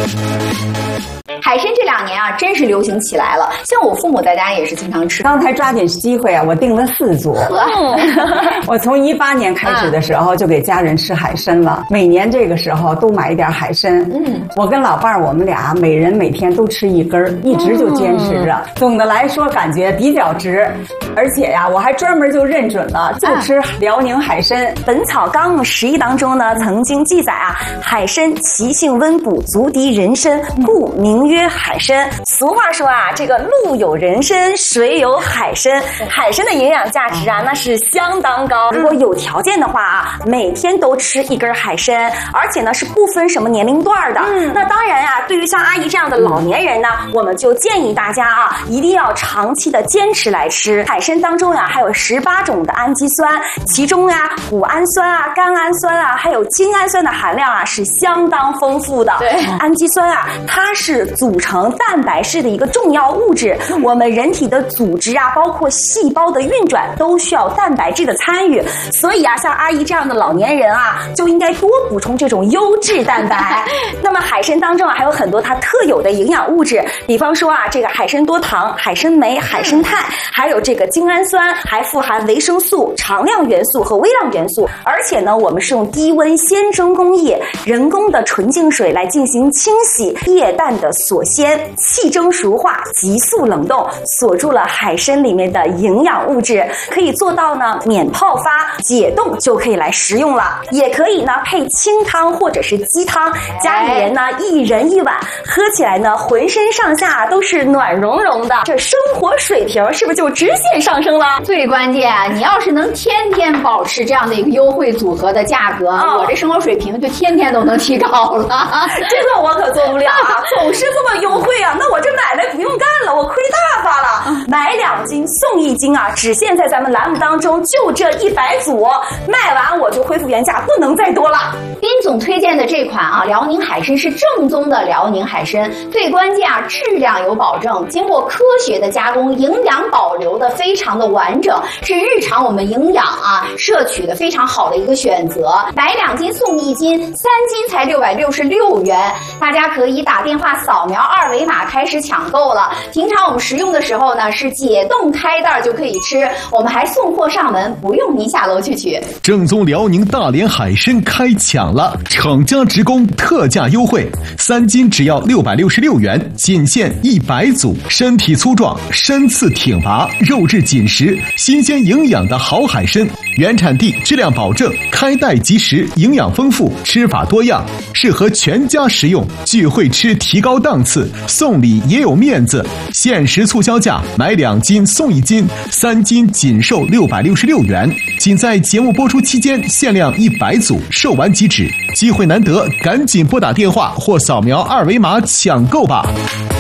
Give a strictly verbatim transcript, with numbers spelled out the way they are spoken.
海参这两年啊，真是流行起来了。像我父母在家也是经常吃。 刚才抓紧机会啊，我订了四组。我从一八年开始的时候就给家人吃海参了，每年这个时候都买一点海参。嗯，我跟老伴儿我们俩每人每天都吃一根，一直就坚持着。总的来说感觉比较值，而且呀，我还专门就认准了，就吃辽宁海参。 《本草纲目十一》当中呢，曾经记载啊，海参其性温补，足敌人参，故名曰海参。俗话说啊，这个路有人参，水有海参。海参的营养价值啊，那是相当高。如果有条件的话啊，每天都吃一根海参，而且呢是不分什么年龄段的。嗯，那当然啊，对于像阿姨这样的老年人呢，我们就建议大家啊，一定要长期的坚持来吃。海参当中呀、啊，还有十八种的氨基酸，其中呀、啊，谷氨酸啊、甘氨酸啊，还有精氨酸的含量啊是相当丰富的。 对， 氨基酸啊，它是组成蛋白质的一个重要物质。我们人体的组织啊，包括细胞的运转，都需要蛋白质的参与。所以啊，像阿姨这样的老年人啊，就应该多补充这种优质蛋白。那么海参当中啊，还有很多它特有的营养物质，比方说啊，这个海参多糖、海参酶、海参肽，还有这个精氨酸，还富含维生素、常量元素和微量元素。而且呢，我们是用低温鲜蒸工艺、人工的纯净水来进行清洗，液氮的锁鲜，气蒸熟化，急速冷冻，锁住了海参里面的营养物质，可以做到呢免泡发、解冻就可以来食用了。也可以呢配清汤或者是鸡汤，家里人呢一人一碗，喝起来呢浑身上下都是暖融融的，这生活水平是不是就直线上升了？ 最关键啊，你要是能天天保持这样的一个优惠组合的价格，哦、我这生活水平就天天都能提高了。 这个我可做不了啊，总是这么优惠啊，那我这买卖不用干了，我亏大发了。买两斤送一斤啊，只限在咱们栏目当中就这一百组，卖完我就恢复原价，不能再多了。 斌总推荐的这款啊，辽宁海参是正宗的辽宁海参，最关键啊，质量有保证，经过科学的加工，营养保留的非常的完整，是日常我们营养啊摄取的非常好的一个选择。买两斤送一斤，三斤才六百六十六元，大家可以打电话扫描二维码开始抢购了。平常我们食用的时候呢，是解冻开袋就可以吃，我们还送货上门，不用您下楼去取。 正宗辽宁大连海参开抢了，厂家直供特价优惠，三斤只要六百六十六元，仅限一百组。身体粗壮，身次挺拔，肉质紧实，新鲜营养的好海参，原产地，质量保证，开袋即食，营养丰富，吃法多样，适合全家食用。聚会吃提高档次，送礼也有面子。限时促销价，买两斤送一斤，三斤仅售六百六十六元。仅在节目播出期间限量一百组，售完即止。机会难得，赶紧拨打电话或扫描二维码抢购吧。